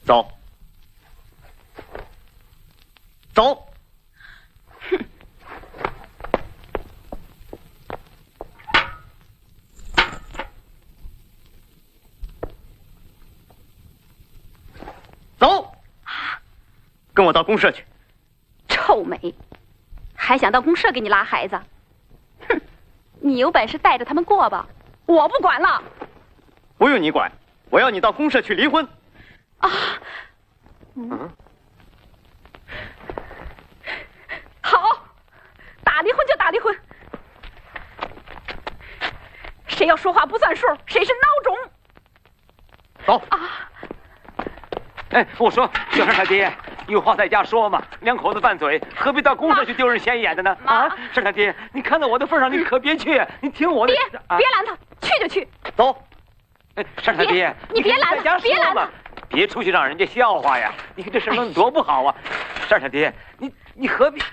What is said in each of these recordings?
走，走。 哼。 走，跟我到公社去。 臭美，还想到公社给你拉孩子？哼，你有本事带着他们过吧，我不管了。 不用你管，我要你到公社去离婚。 啊，好，打离婚就打离婚，谁要说话不算数，谁是孬种。 走啊！ 哎，我说小三他爹，有话在家说嘛，两口子拌嘴，何必到公社去丢人现眼的呢？啊，三他爹，你看到我的份上，你可别去，你听我的。 别拦他，去就去。 走。 哎，三他爹， 你别拦他，别拦他， 别出去让人家笑话呀！你看这事弄多不好啊！三他爹，你何必？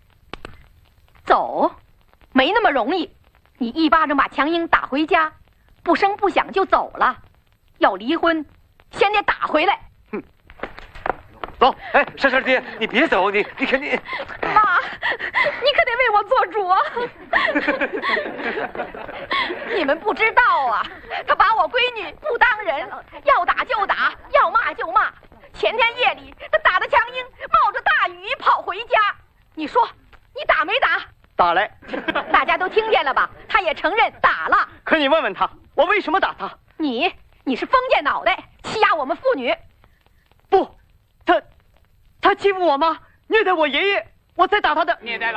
走，没那么容易。你一巴掌把强英打回家，不声不响就走了。要离婚，先得打回来。 走，哎，三爹，你别走，你肯定。 妈，你可得为我做主啊！你们不知道啊，他把我闺女不当人，要打就打，要骂就骂。前天夜里，他打的强英冒着大雨跑回家。你说，你打没打？ 打来。 大家都听见了吧？他也承认打了。 可你问问他，我为什么打他？ 你是封建脑袋，欺压我们妇女。 不，他欺负我妈，虐待我爷爷，我才打他的。 虐待了。